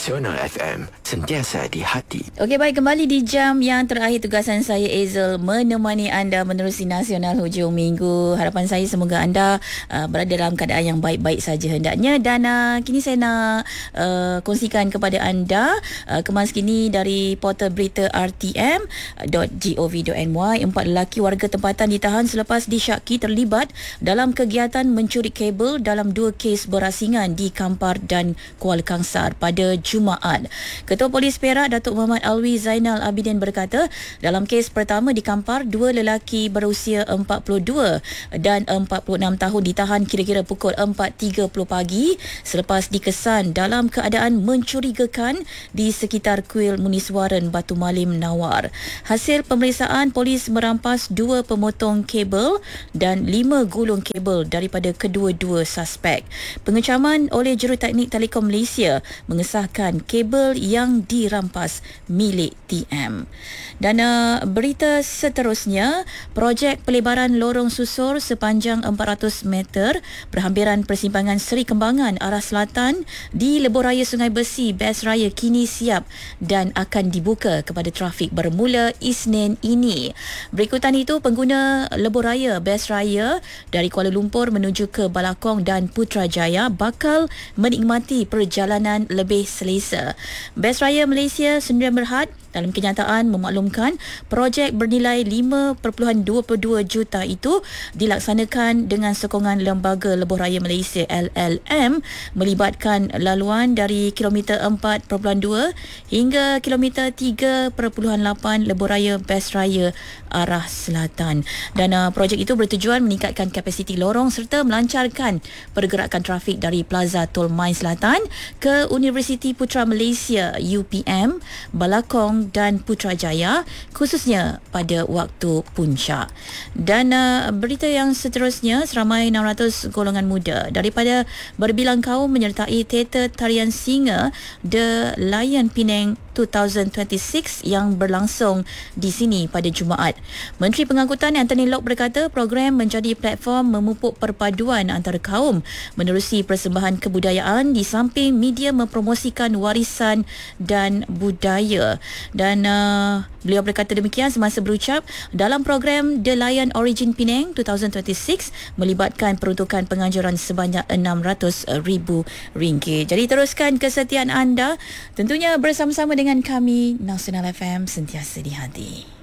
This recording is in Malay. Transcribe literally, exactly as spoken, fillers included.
Nasional F M, sentiasa di hati. Okey, baik, kembali di jam yang terakhir tugasan saya Azel menemani anda menerusi Nasional hujung minggu. Harapan saya semoga anda uh, berada dalam keadaan yang baik-baik saja hendaknya. Dan uh, kini saya nak uh, kongsikan kepada anda uh, kemas kini dari portal berita r t m dot gov dot n y. Empat lelaki warga tempatan ditahan selepas disyaki terlibat dalam kegiatan mencuri kabel dalam dua kes berasingan di Kampar dan Kuala Kangsar pada Jumaat. Ketua Polis Perak Datuk Muhammad Alwi Zainal Abidin berkata, dalam kes pertama di Kampar, dua lelaki berusia empat puluh dua dan empat puluh enam tahun ditahan kira-kira pukul empat tiga puluh pagi selepas dikesan dalam keadaan mencurigakan di sekitar kuil Muniswaran Batu Malim Nawar. Hasil pemeriksaan, polis merampas dua pemotong kabel dan lima gulung kabel daripada kedua-dua suspek. Pengecaman oleh Juruteknik Telekom Malaysia mengesahkan kabel yang dirampas milik T M. Dan uh, berita seterusnya, projek pelebaran lorong susur sepanjang empat ratus meter berhampiran persimpangan Seri Kembangan arah selatan di Lebuh Raya Sungai Besi Best Raya kini siap dan akan dibuka kepada trafik bermula Isnin ini. Berikutan itu, pengguna Lebuh Raya Best Raya dari Kuala Lumpur menuju ke Balakong dan Putrajaya bakal menikmati perjalanan lebih selesa. Best Raya Malaysia Sdn Bhd dalam kenyataan memaklumkan projek bernilai lima perpuluhan dua puluh dua juta itu dilaksanakan dengan sokongan Lembaga Lebuh Raya Malaysia L L M, melibatkan laluan dari kilometer empat perpuluhan dua hingga kilometer tiga perpuluhan lapan Lebuh Raya Best Raya arah selatan. Dan uh, projek itu bertujuan meningkatkan kapasiti lorong serta melancarkan pergerakan trafik dari Plaza Tol Main Selatan ke Universiti Putra Malaysia U P M, Balakong dan Putrajaya, khususnya pada waktu puncak. Dan uh, berita yang seterusnya, seramai enam ratus golongan muda daripada berbilang kaum menyertai teater tarian singa The Lion Penang dua ribu dua puluh enam yang berlangsung di sini pada Jumaat. Menteri Pengangkutan Anthony Locke berkata program menjadi platform memupuk perpaduan antara kaum menerusi persembahan kebudayaan di samping media mempromosikan warisan dan budaya. Dan uh, beliau berkata demikian semasa berucap dalam program The Lion Origin Penang dua ribu dua puluh enam melibatkan peruntukan penganjuran sebanyak enam ratus ribu ringgit. Jadi teruskan kesetiaan anda tentunya bersama-sama dengan kami Nasional F M, sentiasa di hati.